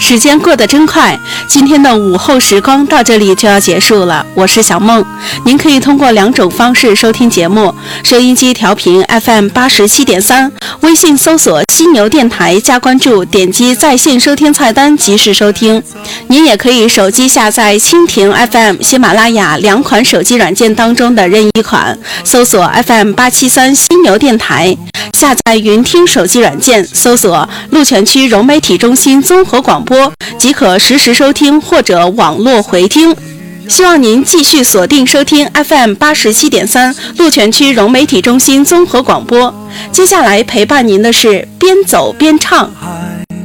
时间过得真快，今天的午后时光到这里就要结束了。我是小梦，您可以通过2种方式收听节目：收音机调频 FM87.3，微信搜索犀牛电台加关注，点击在线收听菜单及时收听。您也可以手机下载蜻蜓 FM、喜马拉雅2款手机软件当中的任意款，搜索 FM873犀牛电台，下载云听手机软件，搜索鹿泉区融媒体中心综合广播，即可实时收听或者网络回听。希望您继续锁定收听 FM87.3 鹿泉区融媒体中心综合广播。接下来陪伴您的是边走边唱。